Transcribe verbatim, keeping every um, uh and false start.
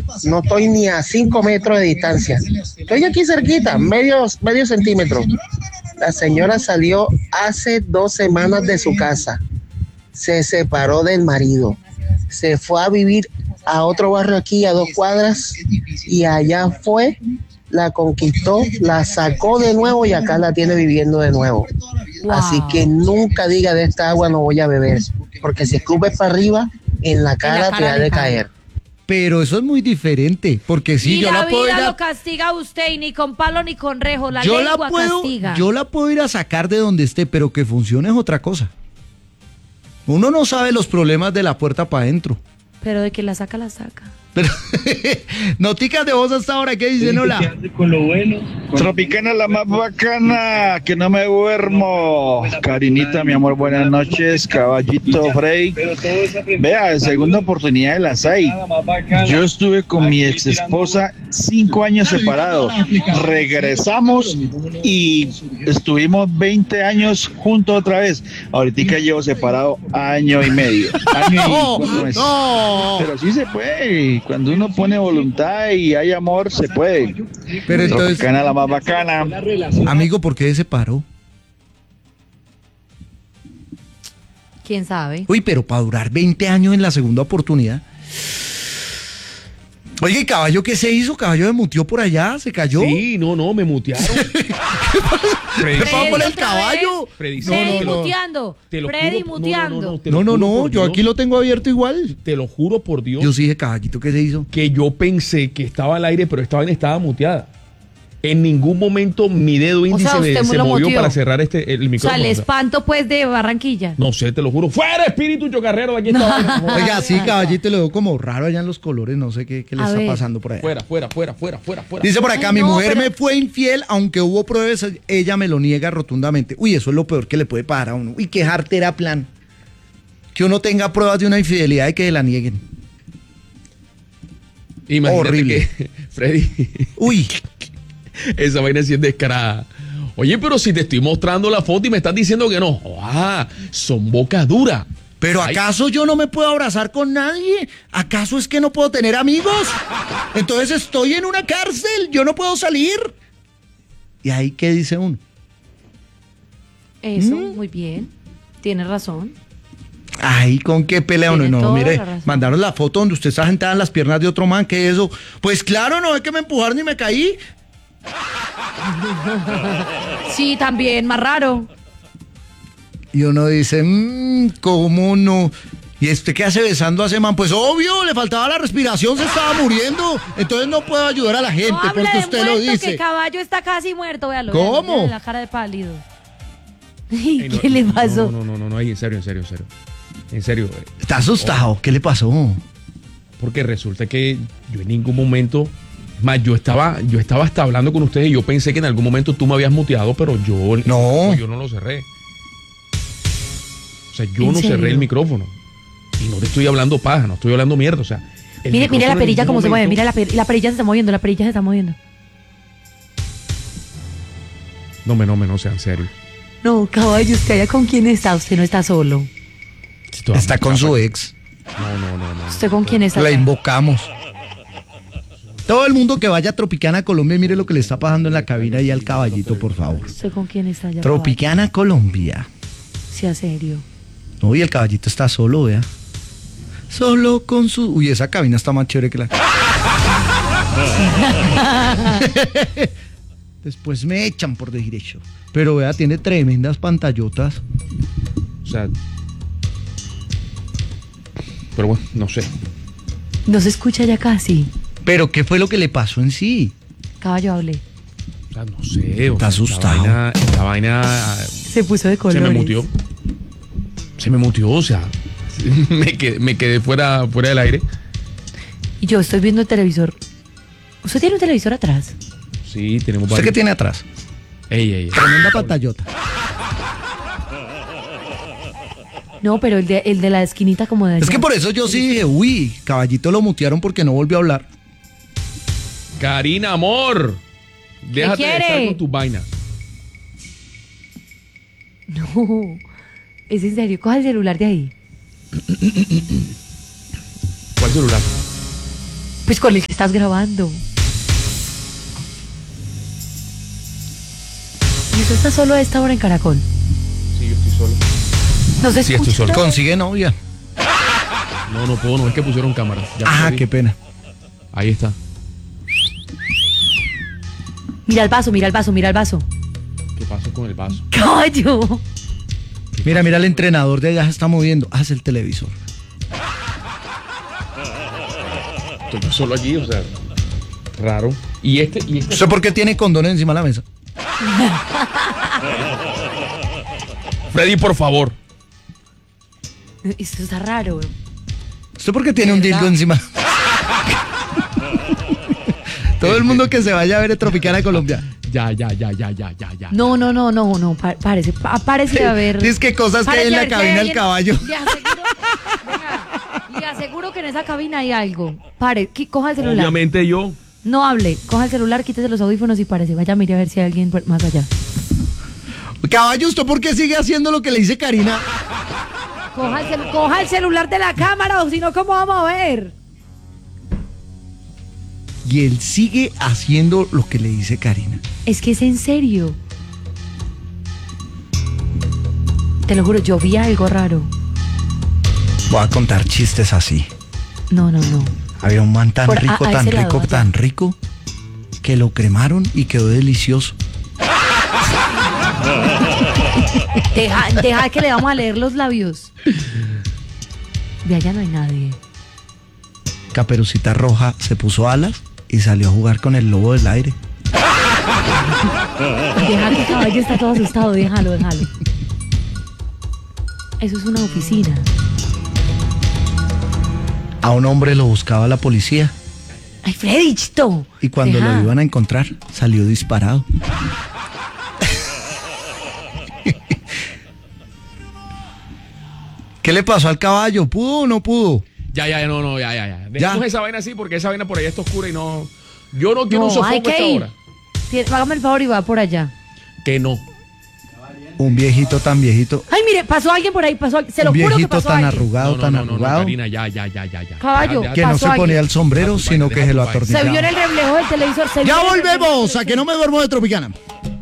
no estoy ni a cinco metros de distancia. Estoy aquí cerquita, medio, medio centímetro. La señora salió hace dos semanas de su casa. Se separó del marido. Se fue a vivir a otro barrio aquí, a dos cuadras, y allá fue, la conquistó, la sacó de nuevo y acá la tiene viviendo de nuevo. Wow. Así que nunca diga de esta agua no voy a beber, porque si escupes para arriba, en la cara, en la cara te ha de caer. Pero eso es muy diferente, porque si y yo la, la puedo vida ir a... lo castiga a usted y ni con palo ni con rejo, la yo lengua la puedo, castiga. Yo la puedo ir a sacar de donde esté, pero que funcione es otra cosa. Uno no sabe los problemas de la puerta para adentro. Pero de que la saca, la saca. Pero, noticas de voz hasta ahora, ¿qué dicen? Hola. Con lo bueno. Tropicana la más bacana, que no me duermo. Carinita, mi amor, buenas noches. Caballito Frey. Vea, segunda oportunidad de las hay. Yo estuve con mi ex esposa cinco años separados. Regresamos y estuvimos veinte años juntos otra vez. Ahorita llevo separado año y medio. Año y cuatro meses. No. Pero sí se puede. Cuando uno pone voluntad y hay amor, se puede. Pero entonces, Tropicana la más bacana. amigo, ¿por qué se paró? ¿Quién sabe? Uy, pero para durar veinte años en la segunda oportunidad. Oye, caballo, ¿qué se hizo? Caballo me muteó por allá, se cayó. Sí, no, no, me mutearon. ¿Qué pasó con el caballo? Freddy, Freddy no, no, no. muteando. Te lo Freddy juro, muteando. No, no, no, te No, lo no, juro no, por yo Dios. aquí lo tengo abierto igual. Te lo juro por Dios. Yo sí dije, caballito, ¿qué se hizo? Que yo pensé que estaba al aire, pero esta vaina estaba muteada. En ningún momento mi dedo índice sea, usted me- se lo movió muteó. para cerrar este el O sea, micrófono. el o sea. espanto pues de Barranquilla. No sé, te lo juro. ¡Fuera, espíritu chocarrero de aquí! Esta vaina! Oiga, sí, caballito, lo veo como raro allá en los colores, no sé qué, qué le A está ver. pasando por allá. Fuera, fuera, fuera, fuera, fuera, fuera. Dice por acá, Ay, mi no, mujer pero- me fue infiel, aunque hubo pruebas, ella me lo niega rotundamente. Uy, eso es lo peor que le puede pasar a uno. Uy, qué jartera plan. Que uno tenga pruebas de una infidelidad y que la nieguen. Imagínate horrible. que, Freddy, Uy, esa vaina sí es descarada. Oye, pero si te estoy mostrando la foto y me estás diciendo que no. ¡Ah! Son boca dura. ¿pero Ay. acaso yo no me puedo abrazar con nadie? ¿Acaso es que no puedo tener amigos? Entonces estoy en una cárcel, yo no puedo salir. ¿Y ahí qué dice uno? Eso, ¿Mm? muy bien. Tienes razón. Ay, ¿con qué pelea uno? Tiene No, toda mire, la razón. mandaron la foto donde usted está sentada en las piernas de otro man, ¿qué es eso? Pues claro, no es que me empujaron y me caí. Sí, también, más raro. Y uno dice, mmm, ¿cómo no? ¿Y este qué hace besando a ese man? Pues obvio, le faltaba la respiración, se estaba muriendo. Entonces no puedo ayudar a la gente No hable porque de usted muerto, lo que dice. el caballo está casi muerto, véalo. ¿Cómo? véalo, la cara de pálido. ¿Y Ey, no, qué le no, pasó? No, no, no, no, no, ay, en serio, en serio, en serio. En serio. eh, Está asustado, ¿qué le pasó? Porque resulta que yo en ningún momento, es más, yo estaba, yo estaba hasta hablando con ustedes y yo pensé que en algún momento tú me habías muteado, pero yo No. yo no lo cerré. O sea, yo ¿En no cerré serio? el micrófono. Y no te estoy hablando paja, no estoy hablando mierda, o sea. el Mire, mire la micrófono en perilla ningún cómo se mueve, momento- mira la, per- la perilla se está moviendo, la perilla se está moviendo. No, me, no, me, no sea en serio. No, caballo, usted allá con quién está, usted no está solo. Está con su ex. No, no, no, no. ¿Usted con quién está? La allá? invocamos. Todo el mundo que vaya a Tropicana, Colombia, mire lo que le está pasando en la cabina y al caballito, por favor. ¿Usted con quién está allá? Tropicana, Colombia. caballo? Sea serio. Uy, el caballito está solo, vea. Solo con su... Uy, esa cabina está más chévere que la... Después me echan por decir eso. Pero vea, tiene tremendas pantallotas. O sea. Pero bueno, no sé. No se escucha ya casi. Pero ¿qué fue lo que le pasó en sí? Caballo, hable. O sea, no sé. o Está sea, asustado. Esta vaina, esta vaina Se puso de se colores. me mutió. Se me mutió, o sea. me, quedé, me quedé fuera, fuera del aire. Y yo estoy viendo el televisor. ¿Usted tiene un televisor atrás? Sí, tenemos ¿Usted qué varios. tiene atrás? Ey, ey, ey. Tremenda pantallota. No, pero el de, el de la esquinita como de allá. Es que por eso yo sí dije, uy, caballito lo mutearon porque no volvió a hablar. Karina, amor. Déjate de quiere? estar con tus vainas. No, es en serio, coja el celular de ahí. ¿Cuál celular? Pues con el que estás grabando. ¿Y usted está solo a esta hora en Caracol? Sí, yo estoy solo. ¿No se Sí, escucha? estoy solo. nada? Consigue novia. No, no puedo, no es que pusieron cámara. Ya Ah, perdí. qué pena. Ahí está. Mira el vaso, mira el vaso, mira el vaso. ¿Qué pasó con el vaso? Caballo. Mira, mira, el entrenador de allá se está moviendo. Haz el televisor. Estoy yo solo allí, o sea, raro. Y este, y este. ¿Usted por qué tiene condones encima de la mesa? Freddy, por favor. Esto está raro. ¿Usted por qué tiene un ¿Verdad? dildo encima? Todo el mundo que se vaya a ver Tropicana Colombia. Ya, ya, ya, ya, ya, ya, ya. No, no, no, no, no, pa- parece, pa- parece haber. Es que cosas que hay en la parece cabina del alguien- caballo. Le aseguro, venga, le aseguro que en esa cabina hay algo. Pare, qui- coja el celular. Obviamente yo. No hable, coja el celular, quítese los audífonos y parece. Vaya, mire a ver si hay alguien por- más allá. Caballo, ¿usted por qué sigue haciendo lo que le dice Karina? Coja el, celu- coja el celular de la cámara o si no, ¿cómo vamos a ver? Y él sigue haciendo lo que le dice Karina. Es que es en serio. Te lo juro, yo vi algo raro. Voy a contar chistes así. No, no, no. Había un man tan Por- a- rico, a tan ese lado, rico, allá. tan rico, que lo cremaron y quedó delicioso. Deja, deja que le vamos a leer los labios. De allá no hay nadie. Caperucita Roja se puso alas y salió a jugar con el lobo del aire. Deja que el caballo está todo asustado, déjalo, déjalo. Eso es una oficina. A un hombre lo buscaba la policía Ay, Freddy, chito. y cuando Deja. lo iban a encontrar salió disparado. ¿Qué le pasó al caballo? ¿Pudo o no pudo? Ya, ya, no, no, ya, ya, ya. Dejemos Ya. esa vaina así porque esa vaina por allá está oscura y no. Yo no quiero un No, hay sofoco a esta que ir. hora. Sí, hágame el favor y va por allá. Que no. Un viejito tan viejito, Ay, mire, pasó alguien por ahí, pasó alguien. Se lo un juro que viejito pasó tan alguien. arrugado, No, no, tan no, no, no, arrugado, Karina, ya, ya, ya, ya, ya. Caballo, Ya, ya, que no pasó se alguien. ponía el sombrero, Deja tu sino vaina, que deja se tu lo vaina. Se vio en atornillaba. el reflejo del televisor. Se Ya vio en el reflejo volvemos, del a que no me duermo de Tropicana.